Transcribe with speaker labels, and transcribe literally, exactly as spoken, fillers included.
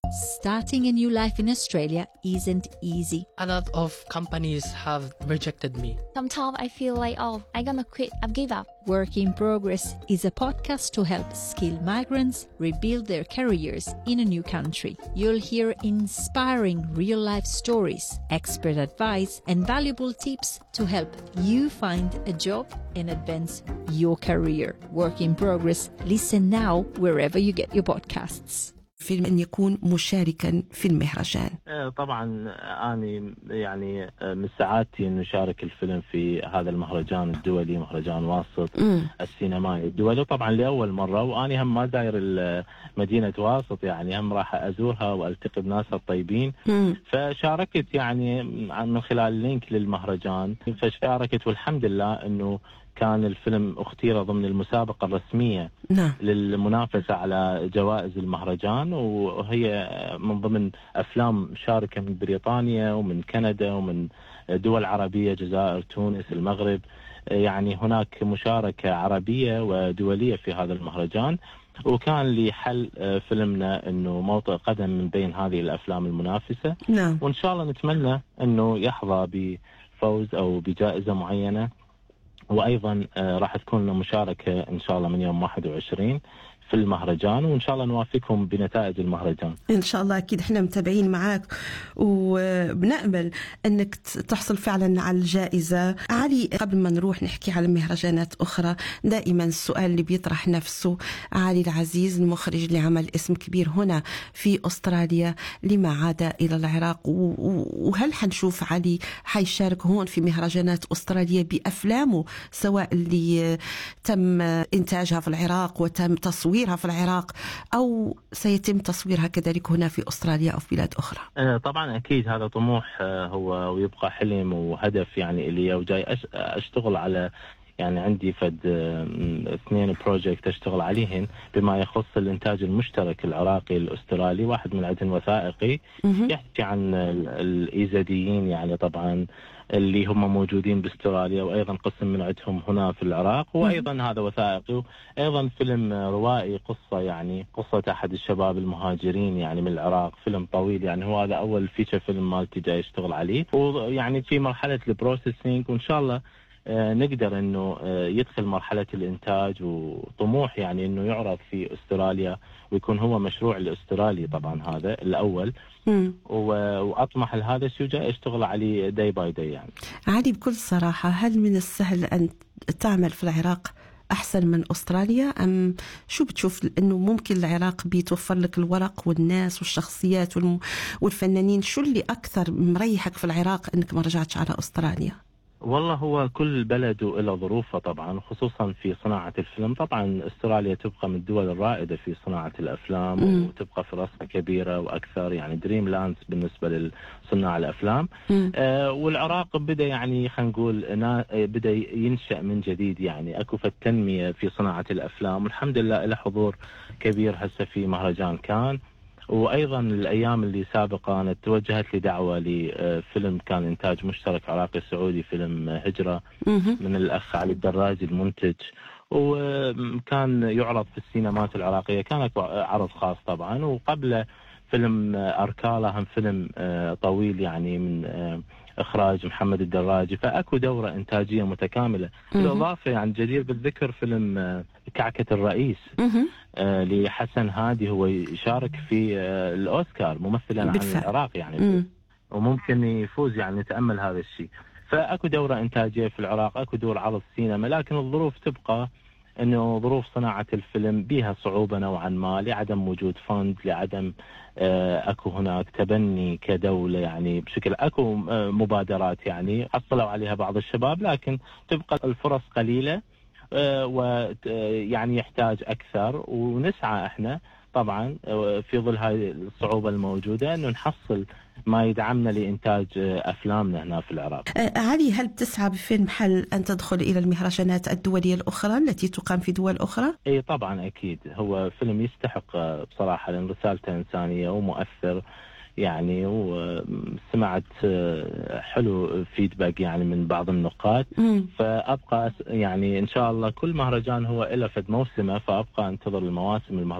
Speaker 1: Starting a new life in Australia isn't easy.
Speaker 2: A lot of companies have rejected me.
Speaker 3: Sometimes I feel like, oh, I'm gonna quit, I've give up.
Speaker 1: Work in Progress is a podcast to help skilled migrants rebuild their careers in a new country. You'll hear inspiring real-life stories, expert advice, and valuable tips to help you find a job and advance your career. Work in Progress. Listen now wherever you get your podcasts.
Speaker 4: فيلم أن يكون مشاركا في المهرجان.
Speaker 5: طبعا أنا يعني من سعادتي أن أشارك الفيلم في هذا المهرجان الدولي، مهرجان واسط م. السينمائي الدولي، وطبعا لأول مرة، وأنا هم ما داير مدينة واسط، يعني هم راح أزورها وألتقي بناس الطيبين. م. فشاركت يعني من خلال لينك للمهرجان، فشاركت والحمد لله أنه كان الفيلم اختير ضمن المسابقة الرسمية نعم. للمنافسة على جوائز المهرجان، وهي من ضمن أفلام شاركة من بريطانيا ومن كندا ومن دول عربية، جزائر، تونس، المغرب. يعني هناك مشاركة عربية ودولية في هذا المهرجان، وكان لحل فيلمنا أنه موطئ قدم من بين هذه الأفلام المنافسة نعم. وإن شاء الله نتمنى أنه يحظى بفوز أو بجائزة معينة. وأيضا راح تكون مشاركة إن شاء الله من يوم واحد وعشرين في المهرجان، وإن شاء الله نوافقكم بنتائج المهرجان
Speaker 4: إن شاء الله. أكيد إحنا متابعين معاك وبنأمل أنك تحصل فعلا على الجائزة. علي، قبل ما نروح نحكي على مهرجانات أخرى، دائما السؤال اللي بيطرح نفسه، علي العزيز المخرج اللي عمل اسم كبير هنا في أستراليا، لما عاد إلى العراق؟ وهل حنشوف علي حيشارك هون في مهرجانات أستراليا بأفلامه، سواء اللي تم إنتاجها في العراق وتم تصوير في العراق، أو سيتم تصويرها كذلك هنا في أستراليا أو في بلاد أخرى؟
Speaker 5: طبعا أكيد هذا طموح هو ويبقى حلم وهدف يعني اللي وجاي أشتغل على، يعني عندي فد اثنين بروجكت أشتغل عليهن بما يخص الإنتاج المشترك العراقي الأسترالي. واحد من عندهم وثائقي يحكي عن الإيزديين، يعني طبعا اللي هم موجودين باستراليا، وأيضا قسم من عندهم هنا في العراق، وأيضا هذا وثائقي، وأيضا فيلم روائي، قصة يعني قصة أحد الشباب المهاجرين يعني من العراق، فيلم طويل. يعني هو هذا أول فيتشر فيلم مالتي جاي يشتغل عليه، ويعني في مرحلة البروسيسينج، وإن شاء الله آه نقدر إنه آه يدخل مرحلة الإنتاج، وطموح يعني إنه يعرض في أستراليا ويكون هو مشروع الأسترالي طبعا هذا الأول. وأطمح لهذا الشيء جاي أشتغل عليه داي باي داي. يعني
Speaker 4: علي، بكل صراحة، هل من السهل أن تعمل في العراق أحسن من أستراليا، أم شو بتشوف أنه ممكن العراق بيتوفر لك الورق والناس والشخصيات والفنانين؟ شو اللي أكثر مريحك في العراق أنك ما رجعتش على أستراليا؟
Speaker 5: والله هو كل بلد له ظروفه طبعا، خصوصا في صناعة الفيلم. طبعا استراليا تبقى من الدول الرائدة في صناعة الأفلام م. وتبقى فرصها كبيرة وأكثر، يعني دريم لاندز بالنسبة لصناع الأفلام. آه والعراق بدأ يعني خلينا نقول بدأ ينشأ من جديد، يعني أكو في التنمية في صناعة الأفلام، والحمد لله له حضور كبير هسه في مهرجان كان. وأيضا الأيام اللي سابقة أنا توجهت لي دعوة لفيلم كان إنتاج مشترك عراقي سعودي، فيلم هجرة من الأخ علي الدراجي المنتج، وكان يعرض في السينمات العراقية، كانت عرض خاص طبعا. وقبل فيلم أركالا، هم فيلم طويل يعني من إخراج محمد الدراجي، فأكو دورة إنتاجية متكاملة. بالإضافة يعني جدير بالذكر فيلم كعكة الرئيس آه لحسن هادي، هو يشارك في آه الأوسكار ممثلا عن العراق يعني مم. وممكن يفوز، يعني نتأمل هذا الشيء. فأكو دورة إنتاجية في العراق، أكو دور عرض سينما، لكن الظروف تبقى أنه ظروف صناعة الفيلم بها صعوبة نوعا ما، لعدم وجود فند، لعدم آه أكو هناك تبني كدولة، يعني بشكل أكو آه مبادرات يعني حصلوا عليها بعض الشباب، لكن تبقى الفرص قليلة آه ويعني يحتاج أكثر. ونسعى إحنا طبعا في ظل هذه الصعوبة الموجودة أنه نحصل ما يدعمنا لإنتاج أفلامنا هنا في العراق.
Speaker 4: علي، هل بتسعى بفيلم حل أن تدخل إلى المهرجانات الدولية الأخرى التي تقام في دول أخرى؟
Speaker 5: أي طبعا أكيد، هو فيلم يستحق بصراحة لأن رسالته إنسانية ومؤثر يعني، وسمعت حلو فيدباك يعني من بعض النقاد. مم. فأبقى يعني إن شاء الله كل مهرجان هو إله فد موسمه، فأبقى أنتظر المواسم المهرجان